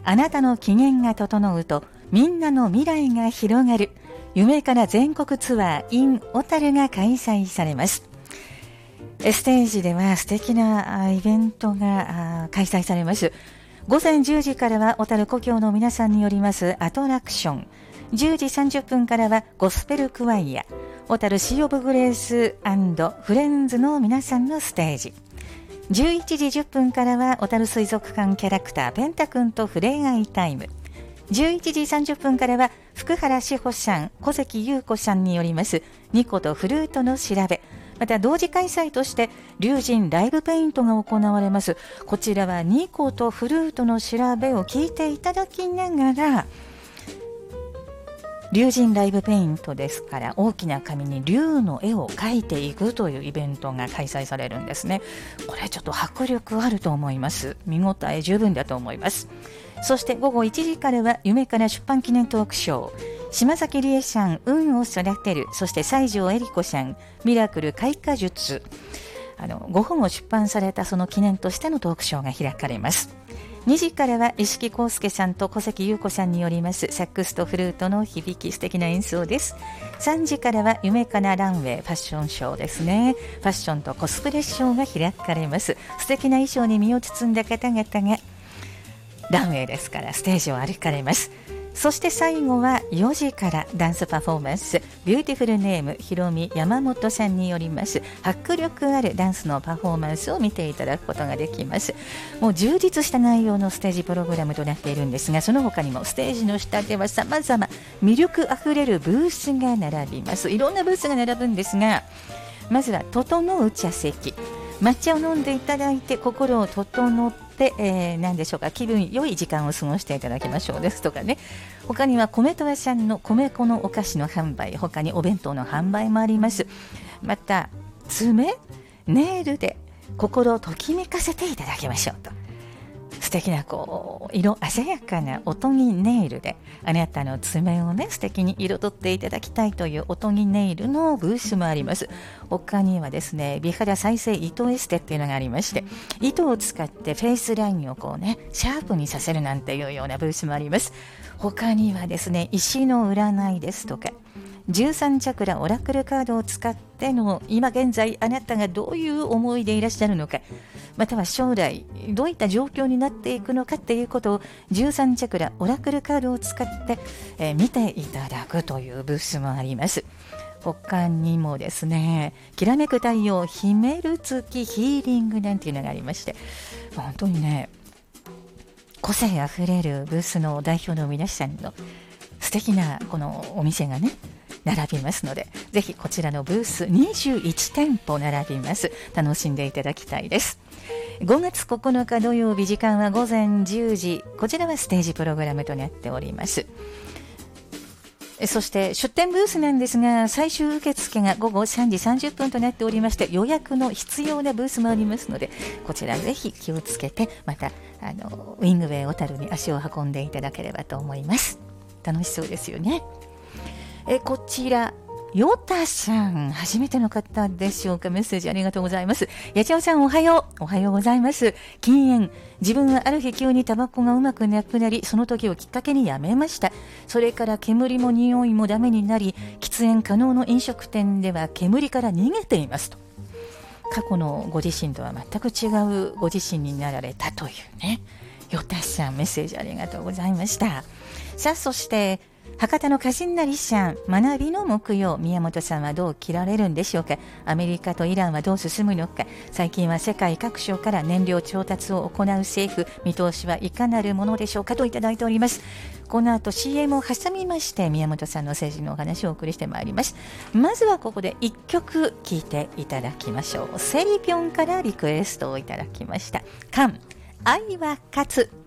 あなたの機嫌が整うとみんなの未来が広がる夢から全国ツアー in 小樽が開催されます。ステージでは素敵なイベントが開催されます。午前10時からは小樽故郷の皆さんによりますアトラクション、10時30分からはゴスペルクワイア、小樽シー・オブ・グレース&フレンズの皆さんのステージ、11時10分からは小樽水族館キャラクターペンタ君と触れ合いタイム、11時30分からは福原志保さん、小関優子さんによりますニコとフルートの調べ、また同時開催として龍神ライブペイントが行われます。こちらはニコとフルートの調べを聞いていただきながら、龍神ライブペイントですから大きな紙に龍の絵を描いていくというイベントが開催されるんですね。これちょっと迫力あると思います。見応え十分だと思います。そして午後1時からは夢から出版記念トークショー、島崎理恵さん、運を育てる、そして西条恵里子さん、ミラクル開花術、5本を出版されたその記念としてのトークショーが開かれます。2時からは石木康介さんと小関優子さんによりますサックスとフルートの響き、素敵な演奏です。3時からは夢かなランウェイファッションショーですね。ファッションとコスプレショーが開かれます。素敵な衣装に身を包んだ方々がランウェイですからステージを歩かれます。そして最後は4時からダンスパフォーマンス、ビューティフルネームひろみ山本さんによります迫力あるダンスのパフォーマンスを見ていただくことができます。もう充実した内容のステージプログラムとなっているんですが、その他にもステージの下では様々魅力あふれるブースが並びます。いろんなブースが並ぶんですが、まずは整う茶席、抹茶を飲んでいただいて心を整って何でしょうか、気分良い時間を過ごしていただきましょうですとかね。他には米とわさんの米粉のお菓子の販売、他にお弁当の販売もあります。また爪ネイルで心をときめかせていただきましょうと、素敵な色鮮やかなおとぎネイルであなたの爪をね素敵に彩っていただきたいというおとぎネイルのブースもあります。他にはですね、美肌再生糸エステっていうのがありまして、糸を使ってフェイスラインをシャープにさせるなんていうようなブースもあります。他にはですね、石の占いですとか13チャクラオラクルカードを使っての今現在あなたがどういう思いでいらっしゃるのか、または将来どういった状況になっていくのかっていうことを13チャクラオラクルカードを使って、見ていただくというブースもあります。他にもですね、きらめく太陽ヒメル月ヒーリングなんていうのがありまして、本当にね個性あふれるブースの代表の皆さんの素敵なこのお店がね並びますので、ぜひこちらのブース21店舗並びます。楽しんでいただきたいです。5月9日土曜日、時間は午前10時、こちらはステージプログラムとなっております。そして出店ブースなんですが、最終受付が午後3時30分となっておりまして、予約の必要なブースもありますので、こちらぜひ気をつけて、またウィングウェイ小樽に足を運んでいただければと思います。楽しそうですよね。こちらヨタさん、初めての方でしょうか。メッセージありがとうございます。やちおさん、おはようございます。禁煙、自分はある日急にタバコがうまくなくなり、その時をきっかけにやめました。それから煙も匂いもダメになり、喫煙可能の飲食店では煙から逃げていますと。過去のご自身とは全く違うご自身になられたというね。ヨタさん、メッセージありがとうございました。さあ、そして博多の歌人なりさん、学びの木曜、宮本さんはどう切られるんでしょうか。アメリカとイランはどう進むのか。最近は世界各所から燃料調達を行う政府、見通しはいかなるものでしょうかといただいております。この後 CM を挟みまして、宮本さんの政治のお話をお送りしてまいります。まずはここで1曲聴いていただきましょう。セリピョンからリクエストをいただきました。カン、愛は勝つ。